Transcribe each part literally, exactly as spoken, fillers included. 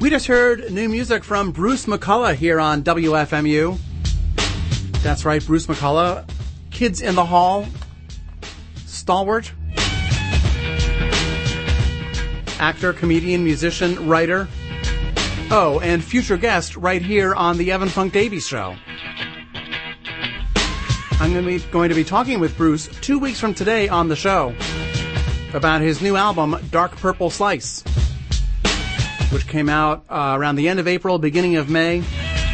We just heard new music from Bruce McCulloch here on W F M U. That's right, Bruce McCulloch, Kids in the Hall, stalwart, actor, comedian, musician, writer. Oh, and future guest right here on the Evan Funk Davies Show. I'm going to be, going to be talking with Bruce two weeks from today on the show about his new album, Dark Purple Slice, which came out uh, around the end of April, beginning of May,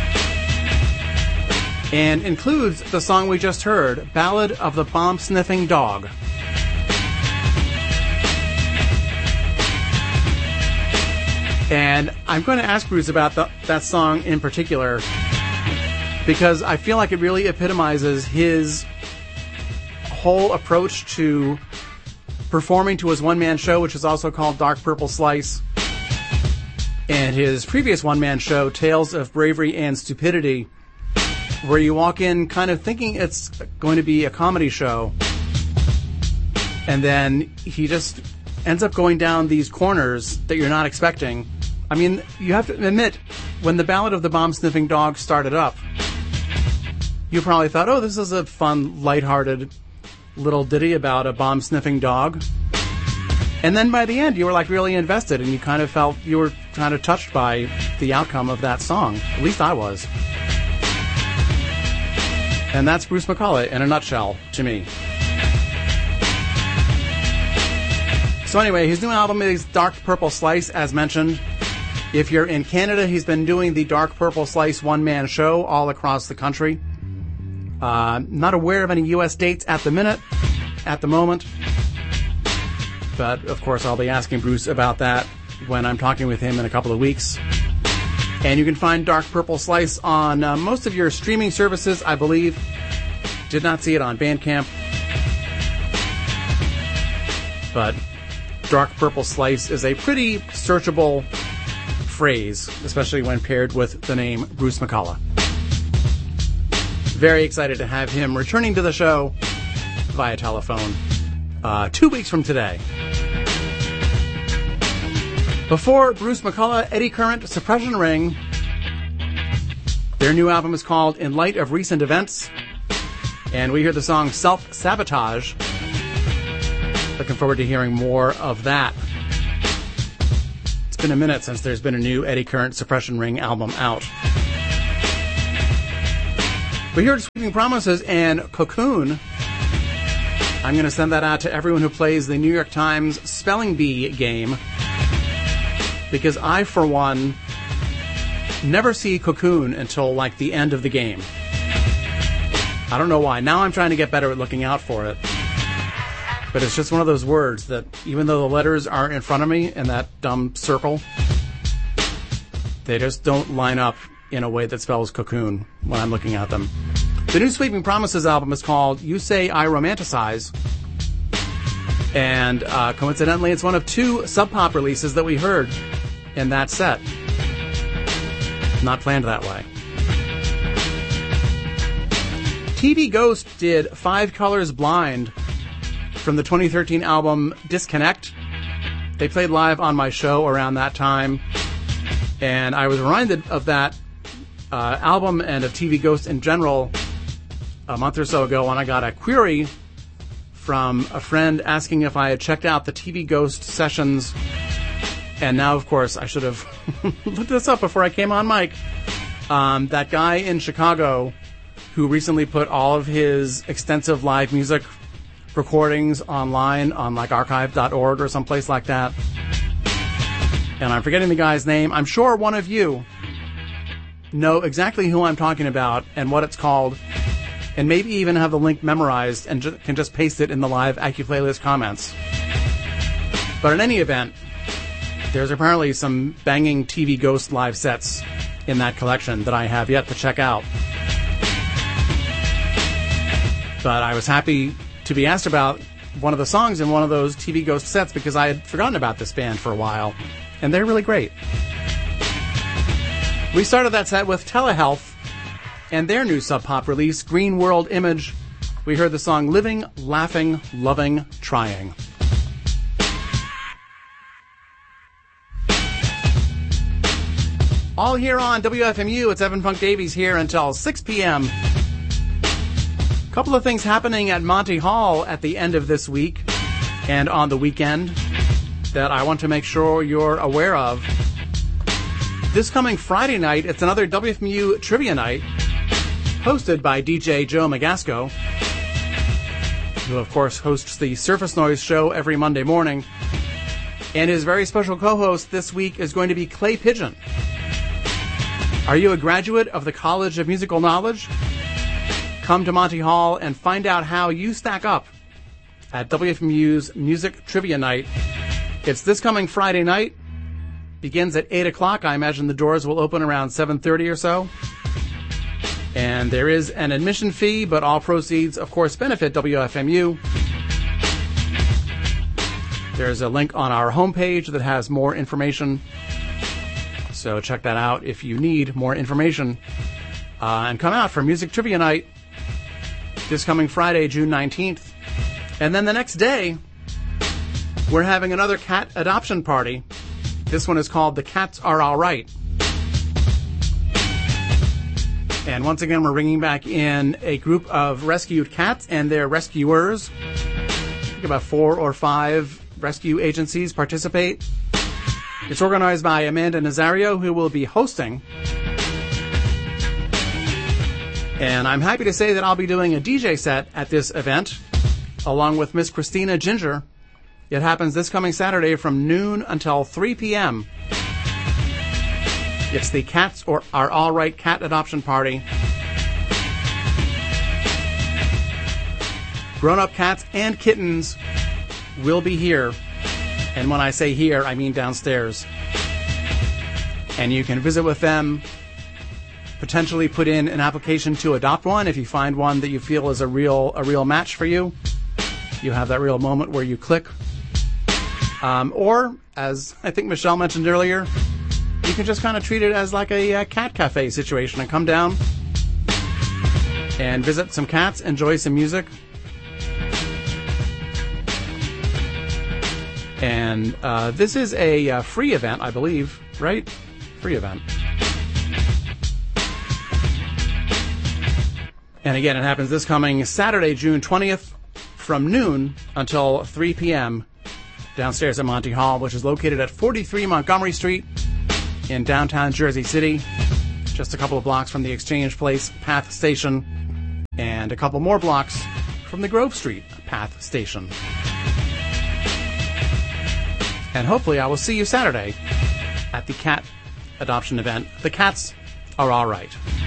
and includes the song we just heard, Ballad of the Bomb-Sniffing Dog. And I'm going to ask Bruce about the, that song in particular, because I feel like it really epitomizes his whole approach to performing to his one-man show, which is also called Dark Purple Slice, and his previous one-man show, Tales of Bravery and Stupidity, where you walk in kind of thinking it's going to be a comedy show, and then he just ends up going down these corners that you're not expecting. I mean, you have to admit, when the Ballad of the Bomb-Sniffing Dog started up, you probably thought, oh, this is a fun, lighthearted little ditty about a bomb-sniffing dog. And then by the end, you were like really invested, and you kind of felt you were kind of touched by the outcome of that song. At least I was. And that's Bruce McCulloch in a nutshell to me. So anyway, his new album is Dark Purple Slice, as mentioned. If you're in Canada, he's been doing the Dark Purple Slice one-man show all across the country. Uh, not aware of any U S dates at the minute, at the moment. But, of course, I'll be asking Bruce about that when I'm talking with him in a couple of weeks. And you can find Dark Purple Slice on uh, most of your streaming services, I believe. Did not see it on Bandcamp. But Dark Purple Slice is a pretty searchable phrase, especially when paired with the name Bruce McCulloch. Very excited to have him returning to the show via telephone uh, two weeks from today. Before Bruce McCulloch, Eddie Current, Suppression Ring. Their new album is called In Light of Recent Events, and we hear the song Self-Sabotage. Looking forward to hearing more of that. It's been a minute since there's been a new Eddie Current, Suppression Ring album out. We heard Sweeping Promises and Cocoon. I'm going to send that out to everyone who plays the New York Times Spelling Bee game, because I, for one, never see Cocoon until, like, the end of the game. I don't know why. Now I'm trying to get better at looking out for it. But it's just one of those words that, even though the letters are in front of me in that dumb circle, they just don't line up in a way that spells cocoon when I'm looking at them. The new Sweeping Promises album is called You Say I Romanticize. And uh, coincidentally, it's one of two Sub Pop releases that we heard in that set. Not planned that way. T V Ghost did Five Colors Blind from the twenty thirteen album Disconnect. They played live on my show around that time, and I was reminded of that uh, album and of T V Ghost in general a month or so ago when I got a query from a friend asking if I had checked out the T V Ghost sessions. And now, of course, I should have looked this up before I came on mic. Um, that guy in Chicago who recently put all of his extensive live music recordings online on like archive dot org or someplace like that. And I'm forgetting the guy's name. I'm sure one of you know exactly who I'm talking about and what it's called, and maybe even have the link memorized and ju- can just paste it in the live AccuPlaylist comments. But in any event, there's apparently some banging T V Ghost live sets in that collection that I have yet to check out. But I was happy to be asked about one of the songs in one of those T V Ghost sets because I had forgotten about this band for a while, and they're really great. We started that set with Telehealth and their new Sub Pop release, Green World Image. We heard the song Living, Laughing, Loving, Trying. All here on W F M U. It's Evan Funk Davies here until six p.m. A couple of things happening at Monty Hall at the end of this week and on the weekend that I want to make sure you're aware of. This coming Friday night, it's another W F M U Trivia Night, hosted by D J Joe Magasco, who of course hosts the Surface Noise show every Monday morning. And his very special co-host this week is going to be Clay Pigeon. Are you a graduate of the College of Musical Knowledge? Come to Monty Hall and find out how you stack up at W F M U's Music Trivia Night. It's this coming Friday night. Begins at eight o'clock. I imagine the doors will open around seven thirty or so. And there is an admission fee, but all proceeds, of course, benefit W F M U. There's a link on our homepage that has more information. So check that out if you need more information. Uh, and come out for Music Trivia Night this coming Friday, June nineteenth. And then the next day, we're having another cat adoption party. This one is called The Cats Are All Right. And once again, we're bringing back in a group of rescued cats and their rescuers. I think about four or five rescue agencies participate. It's organized by Amanda Nazario, who will be hosting. And I'm happy to say that I'll be doing a D J set at this event, along with Miss Christina Ginger. It happens this coming Saturday from noon until three p.m. It's the Cats Are All Right Cat Adoption Party. Grown-up cats and kittens will be here. And when I say here, I mean downstairs. And you can visit with them, potentially put in an application to adopt one if you find one that you feel is a real a real match for you. You have that real moment where you click. Um, or, as I think Michelle mentioned earlier, you can just kind of treat it as like a, a cat cafe situation and come down and visit some cats, enjoy some music. And uh, this is a uh, free event, I believe, right? Free event. And again, it happens this coming Saturday, June twentieth, from noon until three p.m. downstairs at Monty Hall, which is located at forty-three Montgomery Street in downtown Jersey City, just a couple of blocks from the Exchange Place Path Station, and a couple more blocks from the Grove Street Path Station. And hopefully I will see you Saturday at the cat adoption event. The Cats Are All Right.